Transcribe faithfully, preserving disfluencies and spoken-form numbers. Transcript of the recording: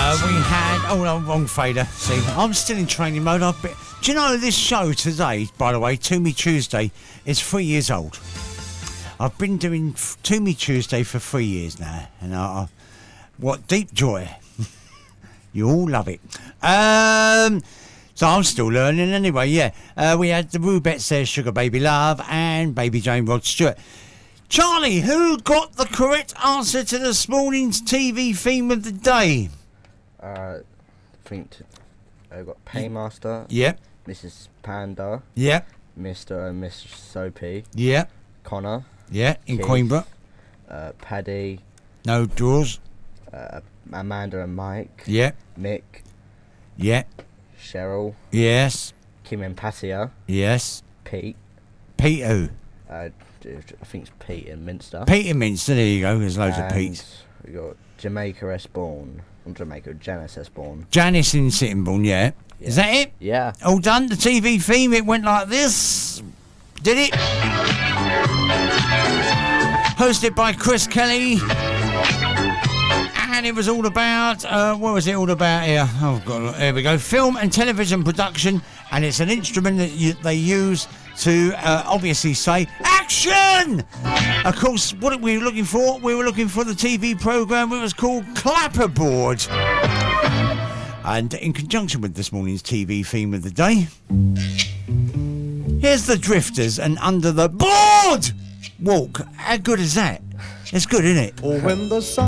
Uh, we had... Oh, no, wrong fader. See, I'm still in training mode. I've been, do you know this show today, by the way, To Me Tuesday, is three years old. I've been doing To Me Tuesday for three years now. And I... I what deep joy. You all love it. Um... So I'm still learning anyway, yeah. Uh, we had the Rubettes there, Sugar Baby Love, and Baby Jane Rod Stewart. Charlie, who got the correct answer to this morning's T V theme of the day? Uh, I think t- I got Paymaster. Yep. Missus Panda. Yep. Mister and Miss Soapy. Yep. Connor. Yeah, in Keith, Queenborough. Uh, Paddy. No doors. Uh, Amanda and Mike. Yep. Mick. Yep. Cheryl. Yes. Kim and Patia. Yes. Pete. Pete who? Uh, I think it's Pete in Minster. Pete in Minster, there you go, there's loads and of Pete's. We got Jamaica Esborn. From Jamaica, Janice Esborn. Janice in Sittingbourne, yeah. yeah. Is that it? Yeah. All done? The T V theme, it went like this. Did it? Hosted by Chris Kelly. And it was all about, uh, what was it all about here? Oh, God, there we go. Film and television production, and it's an instrument that you, they use to uh, obviously say, action! Of course, what we were looking for? We were looking for the T V programme. It was called Clapperboard. And in conjunction with this morning's T V theme of the day, here's the Drifters and Under the Board Walk. How good is that? It's good, isn't it? Or when the sun